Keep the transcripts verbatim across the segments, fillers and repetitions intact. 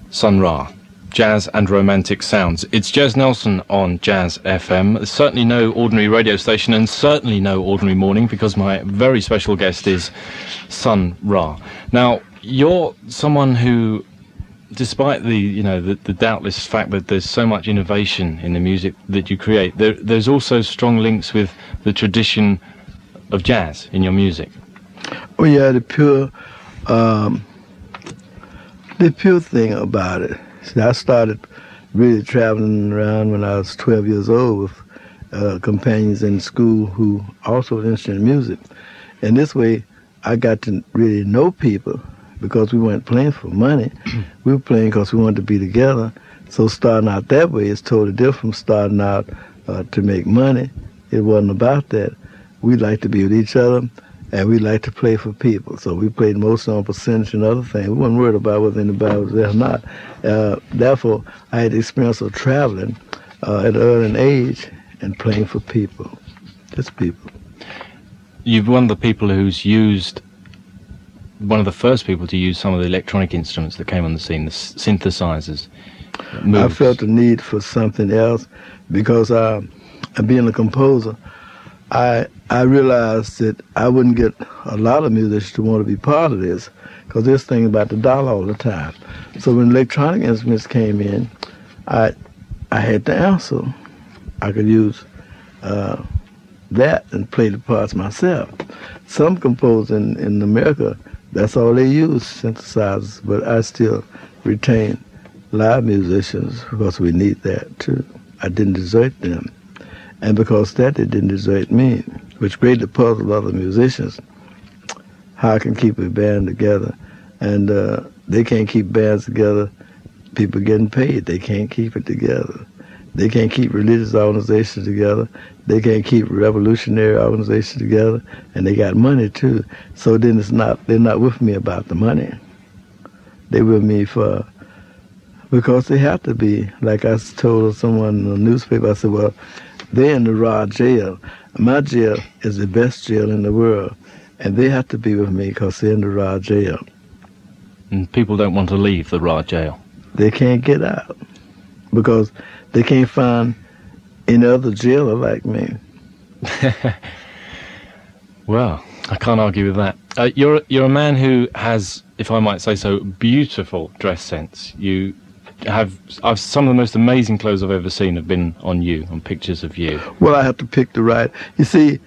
Sun Ra, Jazz and Romantic Sounds. It's Jez Nelson on Jazz F M. There's certainly no ordinary radio station and certainly no ordinary morning because my very special guest is Sun Ra. Now, you're someone who, despite the, you know, the, the doubtless fact that there's so much innovation in the music that you create, there, there's also strong links with the tradition of jazz in your music. Oh yeah, the pure, um, the pure thing about it. See, I started really traveling around when I was twelve years old with uh, companions in school who also were interested in music. And this way, I got to really know people because we weren't playing for money. We were playing because we wanted to be together. So starting out that way is totally different from starting out uh, to make money. It wasn't about that. We liked to be with each other, and we liked to play for people. So we played most on percentage and other things. We weren't worried about whether anybody was there or not. Uh, therefore, I had the experience of traveling uh, at an early age and playing for people, just people. You're one of the people who's used, one of the first people to use some of the electronic instruments that came on the scene, the s- synthesizers. I felt the need for something else because uh, being a composer, I I realized that I wouldn't get a lot of musicians to want to be part of this because they're thinking about the dollar all the time. So when electronic instruments came in, I I had to answer. I could use uh, that and play the parts myself. Some composers in, in America, that's all they use, synthesizers, but I still retain live musicians because we need that too. I didn't desert them. And because that, they didn't desert me, which greatly puzzled other musicians, how I can keep a band together. And uh, they can't keep bands together, people getting paid. They can't keep it together. They can't keep religious organizations together. They can't keep revolutionary organizations together. And they got money, too. So then it's not, they're not with me about the money. They're with me for, because they have to be. Like I told someone in the newspaper, I said, well, they're in the Ra jail. My jail is the best jail in the world, and they have to be with me because they're in the Ra jail. And people don't want to leave the Ra jail. They can't get out because they can't find any other jailer like me. Well, I can't argue with that. Uh, you're you're a man who has, if I might say so, beautiful dress sense. You have I've, some of the most amazing clothes I've ever seen have been on you, on pictures of you. Well, I have to pick the right. You see,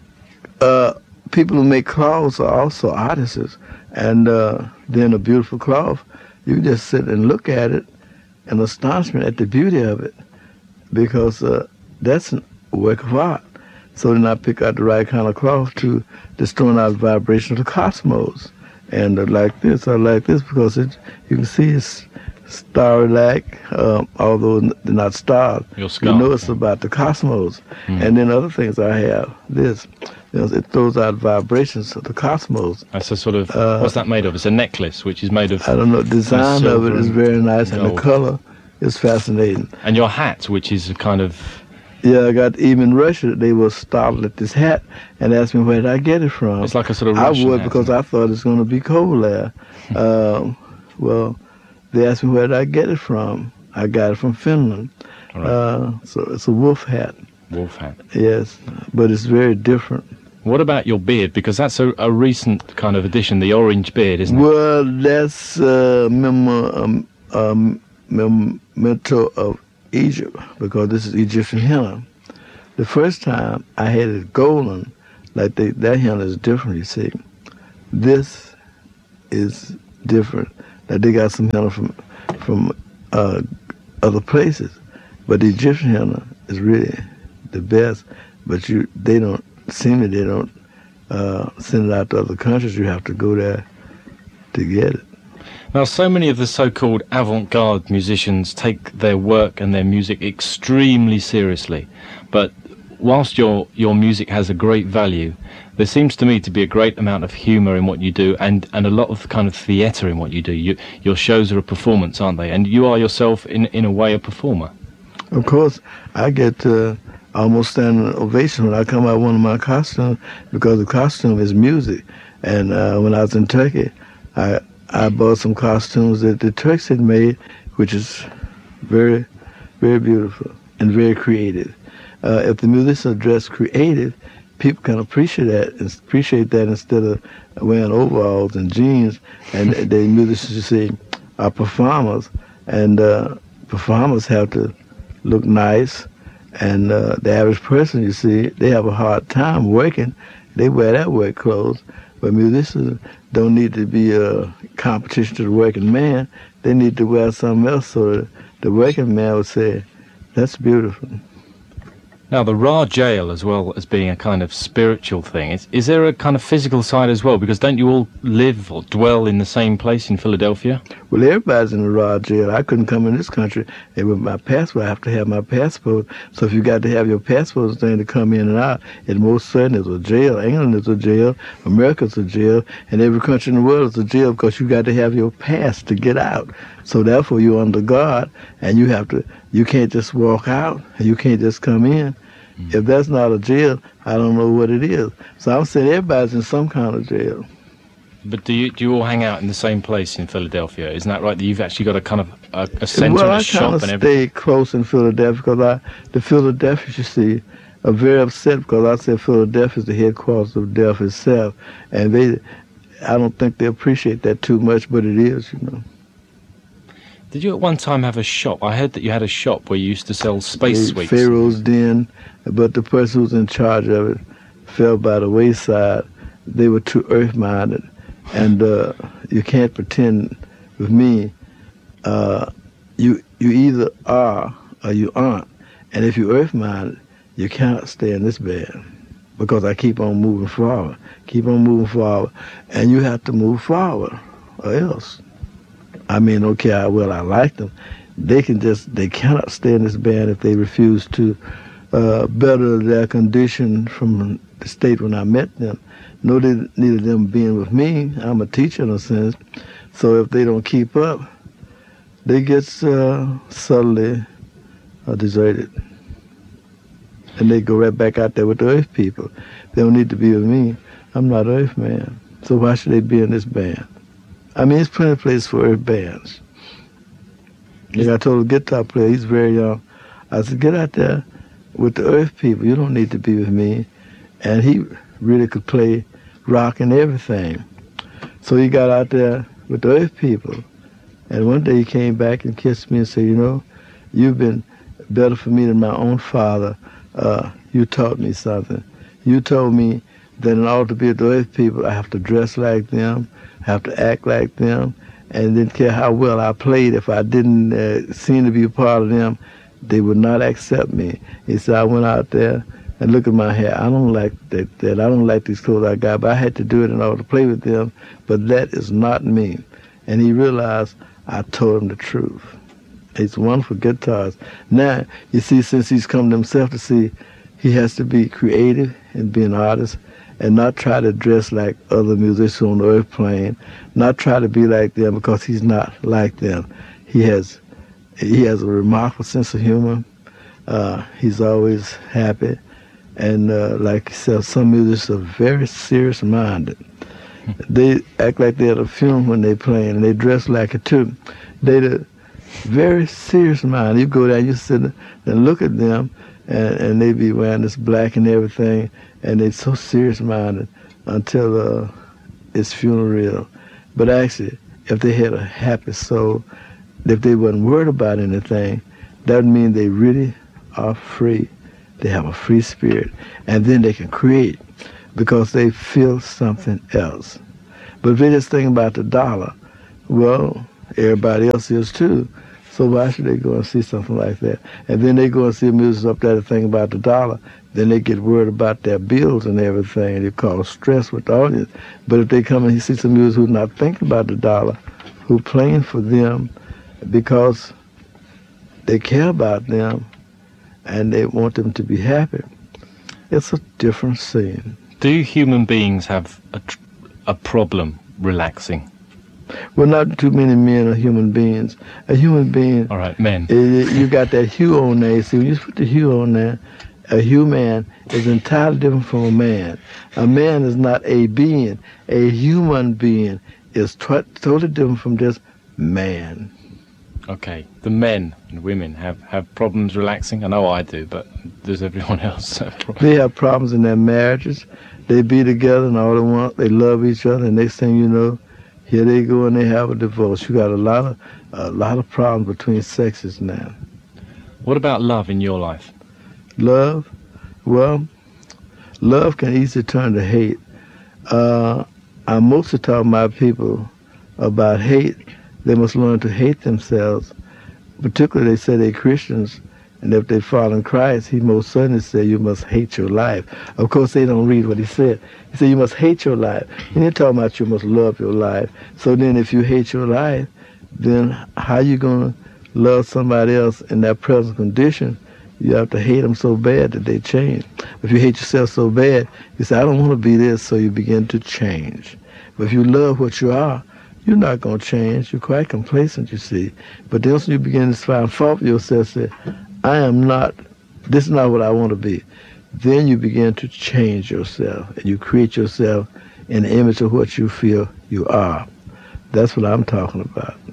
uh, people who make clothes are also artists, and uh, then a beautiful cloth, you just sit and look at it in astonishment at the beauty of it, because uh, that's a work of art. So then I pick out the right kind of cloth to destroy out the vibration of the cosmos. And uh, like this, I like this because it, you can see it's starry-like, um, although they're not stars. Your you know it's about the cosmos. Mm. And then other things I have, this, you know, it throws out vibrations of the cosmos. That's a sort of, uh, what's that made of? It's a necklace, which is made of... I don't know, the design of it is very nice, and, and the color is fascinating. And your hat, which is a kind of... Yeah, I got, even in Russia, they were startled at this hat and asked me where did I get it from. It's like a sort of Russian I would, hat, because I thought it was going to be cold there. um, well... They asked me where did I get it from. I got it from Finland. Right. Uh, so it's a wolf hat. Wolf hat. Yes, but it's very different. What about your beard? Because that's a, a recent kind of addition, the orange beard, isn't it? Well, that's uh, memo, um, um, memento of Egypt, because this is Egyptian henna. The first time I had it golden, like they, that henna is different, you see. This is different. That they got some henna from from uh, other places, but the Egyptian henna is really the best. But you, they don't seem that they don't uh, send it out to other countries. You have to go there to get it. Now, so many of the so-called avant-garde musicians take their work and their music extremely seriously, but whilst your your music has a great value, there seems to me to be a great amount of humour in what you do, and, and a lot of kind of theatre in what you do. You, your shows are a performance, aren't they? And you are yourself, in in a way, a performer. Of course, I get uh, almost standing ovation when I come out one of my costumes, because the costume is music. And uh, when I was in Turkey, I I bought some costumes that the Turks had made, which is very, very beautiful and very creative. Uh, if the musicians are dressed creative, people can appreciate that and appreciate that instead of wearing overalls and jeans. And the musicians, you see, are performers, and uh, performers have to look nice. And uh, the average person, you see, they have a hard time working. They wear that work clothes. But musicians don't need to be a competition to the working man. They need to wear something else so that the working man would say, that's beautiful. Now, the Ra Jail, as well as being a kind of spiritual thing, is, is there a kind of physical side as well? Because don't you all live or dwell in the same place in Philadelphia? Well, everybody's in the Ra Jail. I couldn't come in this country, and with my passport, I have to have my passport. So if you got to have your passport thing to come in and out, it most certainly is a jail. England is a jail, America's a jail, and every country in the world is a jail because you got to have your pass to get out. So therefore, you're under guard, and you have to. You can't just walk out, and you can't just come in. Mm. If that's not a jail, I don't know what it is. So I'm saying everybody's in some kind of jail. But do you do you all hang out in the same place in Philadelphia? Isn't that right? That you've actually got a kind of a, a centre well, and a shop and everything? Well, I kind of stay close in Philadelphia because I, the Philadelphians, you see, are very upset because I said Philadelphia is the headquarters of death itself, and they, I don't think they appreciate that too much, but it is, you know. Did you at one time have a shop? I heard that you had a shop where you used to sell space sweets. Pharaoh's Den, but the person who was in charge of it fell by the wayside. They were too earth-minded, and uh, you can't pretend with me. Uh, you you either are or you aren't, and if you're earth-minded, you cannot stay in this bed because I keep on moving forward, keep on moving forward, and you have to move forward or else. I mean, don't care how well I like them. They can just, they cannot stay in this band if they refuse to uh, better their condition from the state when I met them. No need of them being with me. I'm a teacher in a sense. So if they don't keep up, they get uh, subtly uh, deserted. And they go right back out there with the earth people. They don't need to be with me. I'm not earth man. So why should they be in this band? I mean, there's plenty of places for earth bands. Like I told the guitar player, he's very young, I said, get out there with the earth people. You don't need to be with me. And he really could play rock and everything. So he got out there with the earth people. And one day he came back and kissed me and said, you know, you've been better for me than my own father. Uh, you taught me something. You told me that in order to be with the earth people, I have to dress like them, have to act like them, and didn't care how well I played. If I didn't uh, seem to be a part of them, they would not accept me. He said, I went out there and look at my hair. I don't like that, that. I don't like these clothes I got, but I had to do it in order to play with them. But that is not me. And he realized I told him the truth. It's wonderful guitars. Now, you see, since he's come to himself to see, he has to be creative and be an artist, and not try to dress like other musicians on the earth plane, not try to be like them because he's not like them. He has he has a remarkable sense of humor. Uh, he's always happy. And uh, like he said, some musicians are very serious-minded. They act like they're at a funeral when they play, and they dress like it too. They're very serious-minded. You go down, you sit and look at them, and, and they be wearing this black and everything, and they're so serious-minded until uh, it's funereal. But actually, if they had a happy soul, if they wasn't worried about anything, that would mean they really are free. They have a free spirit, and then they can create because they feel something else. But if they just think about the dollar, well, everybody else is too. So why should they go and see something like that? And then they go and see a musician up there to think about the dollar. Then they get worried about their bills and everything, and they cause stress with the audience. But if they come and see some musicians who's not thinking about the dollar, who playing for them because they care about them and they want them to be happy, it's a different scene. Do human beings have a, tr- a problem relaxing? Well, not too many men are human beings. A human being... All right, men. Is, you got that hue on there. See, when you put the hue on there, a human is entirely different from a man. A man is not a being. A human being is t- totally different from just man. Okay, the men and women have, have problems relaxing. I know I do, but does everyone else have problems? They have problems in their marriages. They be together and all they want, they love each other, and next thing you know, here they go and they have a divorce. You got a lot of a lot of problems between sexes now. What about love in your life? Love? Well, love can easily turn to hate. Uh, I mostly talk about people about hate. They must learn to hate themselves. Particularly, they say they're Christians, and if they follow in Christ, he most certainly said you must hate your life. Of course, they don't read what he said. He said you must hate your life. He didn't talk about you must love your life. So then if you hate your life, then how you going to love somebody else in that present condition? You have to hate them so bad that they change. If you hate yourself so bad, you say, I don't want to be this, so you begin to change. But if you love what you are, you're not going to change. You're quite complacent, you see. But then when you begin to find fault with yourself, say, I am not, this is not what I want to be. Then you begin to change yourself, and you create yourself in the image of what you feel you are. That's what I'm talking about.